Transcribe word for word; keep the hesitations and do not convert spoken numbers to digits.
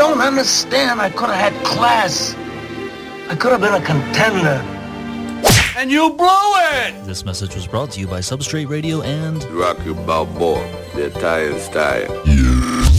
don't understand. I could have had class. I could have been a contender. And you blew it! This message was brought to you by Substrate Radio and Rocky Balboa, the Italian style. Yeah.